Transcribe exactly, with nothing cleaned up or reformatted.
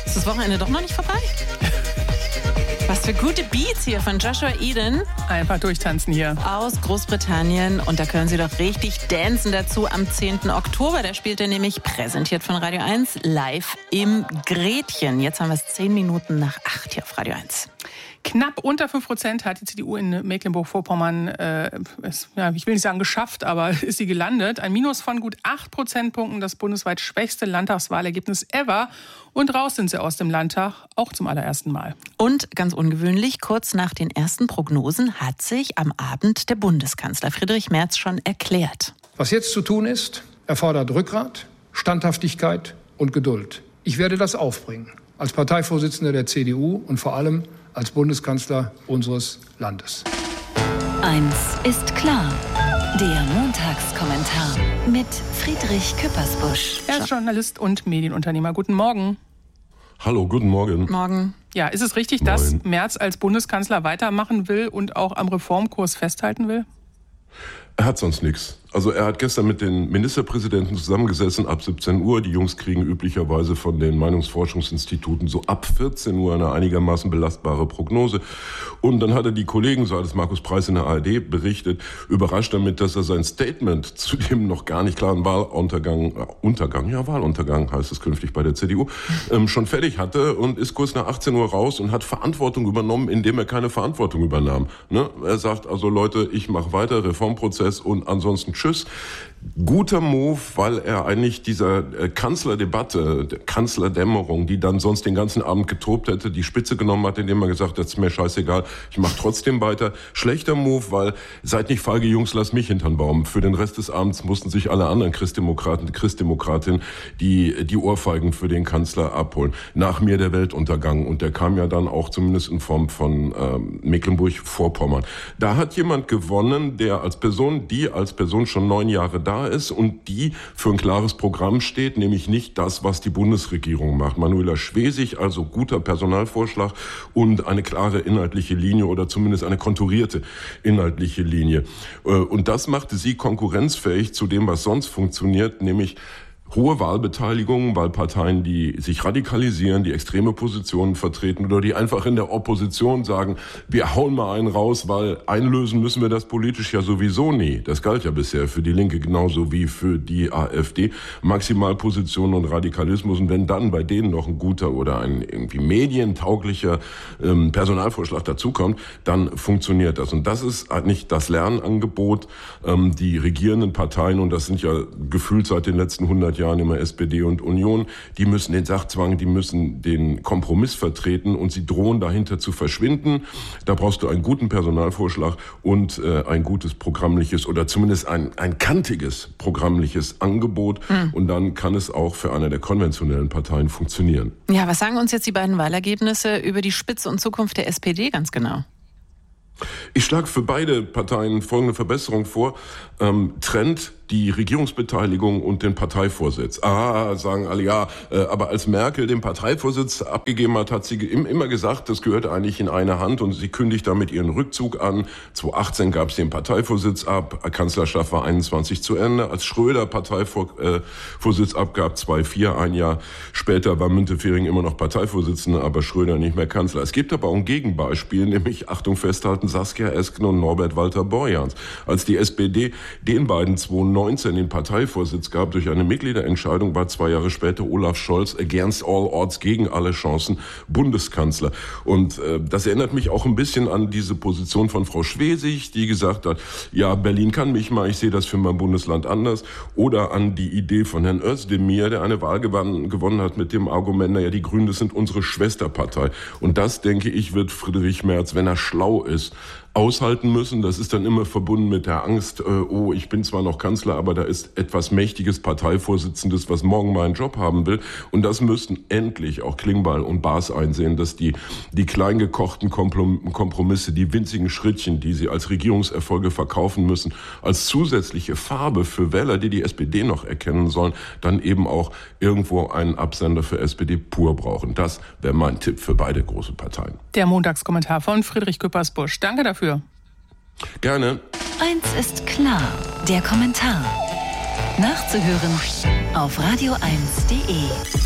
Ist das Wochenende doch noch nicht vorbei? Was für gute Beats hier von Joshua Eden. Einfach durchtanzen hier. Aus Großbritannien. Und da können Sie doch richtig dancen dazu am zehnten Oktober. Da spielt er nämlich, präsentiert von Radio eins, live im Gretchen. Jetzt haben wir es zehn Minuten nach acht hier auf Radio eins. Knapp unter fünf Prozent hat die C D U in Mecklenburg-Vorpommern, äh, es, ja, ich will nicht sagen geschafft, aber ist sie gelandet. Ein Minus von gut acht Prozentpunkten, das bundesweit schwächste Landtagswahlergebnis ever. Und raus sind sie aus dem Landtag, auch zum allerersten Mal. Und ganz ungewöhnlich, kurz nach den ersten Prognosen hat sich am Abend der Bundeskanzler Friedrich Merz schon erklärt. Was jetzt zu tun ist, erfordert Rückgrat, Standhaftigkeit und Geduld. Ich werde das aufbringen, als Parteivorsitzender der C D U und vor allem als Bundeskanzler unseres Landes. Eins ist klar. Der Montagskommentar mit Friedrich Küppersbusch. Er ist Journalist und Medienunternehmer. Guten Morgen. Hallo, guten Morgen. Morgen. Ja, ist es richtig, Moin. dass Merz als Bundeskanzler weitermachen will und auch am Reformkurs festhalten will? Er hat sonst nichts. Also er hat gestern mit den Ministerpräsidenten zusammengesessen ab siebzehn Uhr. Die Jungs kriegen üblicherweise von den Meinungsforschungsinstituten so ab vierzehn Uhr eine einigermaßen belastbare Prognose. Und dann hat er die Kollegen, so hat es Markus Preis in der A R D berichtet, überrascht damit, dass er sein Statement zu dem noch gar nicht klaren Wahluntergang, äh, Untergang, ja Wahluntergang heißt es künftig bei der C D U, ähm, schon fertig hatte und ist kurz nach achtzehn Uhr raus und hat Verantwortung übernommen, indem er keine Verantwortung übernahm. Ne? Er sagt also, Leute, ich mache weiter, Reformprozess und ansonsten tschüss. Guter Move, weil er eigentlich dieser äh, Kanzlerdebatte, der Kanzlerdämmerung, die dann sonst den ganzen Abend getobt hätte, die Spitze genommen hat, indem er gesagt hat, das ist mir scheißegal, ich mache trotzdem weiter. Schlechter Move, weil seid nicht feige Jungs, lasst mich hintern Baum. Für den Rest des Abends mussten sich alle anderen Christdemokraten, Christdemokratinnen die die Ohrfeigen für den Kanzler abholen. Nach mir der Weltuntergang und der kam ja dann auch zumindest in Form von ähm, Mecklenburg-Vorpommern. Da hat jemand gewonnen, der als Person, die als Person schon neun Jahre da ist und die für ein klares Programm steht, nämlich nicht das, was die Bundesregierung macht. Manuela Schwesig, also guter Personalvorschlag und eine klare inhaltliche Linie oder zumindest eine konturierte inhaltliche Linie. Und das machte sie konkurrenzfähig zu dem, was sonst funktioniert, nämlich hohe Wahlbeteiligung, weil Parteien, die sich radikalisieren, die extreme Positionen vertreten oder die einfach in der Opposition sagen, wir hauen mal einen raus, weil einlösen müssen wir das politisch ja sowieso nie. Das galt ja bisher für die Linke genauso wie für die AfD. Maximalposition und Radikalismus. Und wenn dann bei denen noch ein guter oder ein irgendwie medientauglicher ähm, Personalvorschlag dazukommt, dann funktioniert das. Und das ist nicht das Lernangebot. Ähm, die regierenden Parteien, und das sind ja gefühlt seit den letzten hundert Jahren immer S P D und Union, die müssen den Sachzwang, die müssen den Kompromiss vertreten und sie drohen dahinter zu verschwinden. Da brauchst du einen guten Personalvorschlag und äh, ein gutes programmliches oder zumindest ein, ein kantiges programmliches Angebot. Mhm. Und dann kann es auch für eine der konventionellen Parteien funktionieren. Ja, was sagen uns jetzt die beiden Wahlergebnisse über die Spitze und Zukunft der S P D ganz genau? Ich schlage für beide Parteien folgende Verbesserung vor. Ähm, Trend die Regierungsbeteiligung und den Parteivorsitz. Ah, sagen alle, ja, äh, aber als Merkel den Parteivorsitz abgegeben hat, hat sie immer gesagt, das gehört eigentlich in eine Hand und sie kündigt damit ihren Rückzug an. zweitausendachtzehn gab es den Parteivorsitz ab, Kanzlerschaft war einundzwanzig zu Ende. Als Schröder Parteivorsitz abgab, zweitausendvier, ein Jahr später war Müntefering immer noch Parteivorsitzender, aber Schröder nicht mehr Kanzler. Es gibt aber auch ein Gegenbeispiel, nämlich, Achtung festhalten, Saskia Esken und Norbert Walter-Borjans. Als die S P D den beiden zweitausendneunzehn den Parteivorsitz gab durch eine Mitgliederentscheidung, war zwei Jahre später Olaf Scholz against all odds, gegen alle Chancen, Bundeskanzler. Und äh, das erinnert mich auch ein bisschen an diese Position von Frau Schwesig, die gesagt hat, ja, Berlin kann mich mal, ich sehe das für mein Bundesland anders. Oder an die Idee von Herrn Özdemir, der eine Wahl gewann, gewonnen hat mit dem Argument, naja, die Grünen, das sind unsere Schwesterpartei. Und das, denke ich, wird Friedrich Merz, wenn er schlau ist, aushalten müssen. Das ist dann immer verbunden mit der Angst, äh, oh, ich bin zwar noch Kanzler, aber da ist etwas mächtiges Parteivorsitzendes, was morgen mal einen Job haben will. Und das müssten endlich auch Klingbeil und Baas einsehen, dass die, die kleingekochten Kompromisse, die winzigen Schrittchen, die sie als Regierungserfolge verkaufen müssen, als zusätzliche Farbe für Wähler, die die S P D noch erkennen sollen, dann eben auch irgendwo einen Absender für S P D pur brauchen. Das wäre mein Tipp für beide große Parteien. Der Montagskommentar von Friedrich Küppersbusch. Danke dafür. Gerne. Eins ist klar, der Kommentar. Nachzuhören auf radio eins punkt de.